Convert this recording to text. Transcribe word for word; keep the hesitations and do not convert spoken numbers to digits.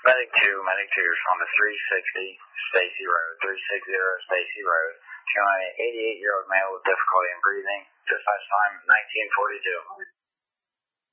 Medic two, Medic two, respond to three sixty Stacy Road, three sixty Stacy Road. Showing an eighty-eight-year-old male with difficulty in breathing. Dispatch time nineteen forty-two.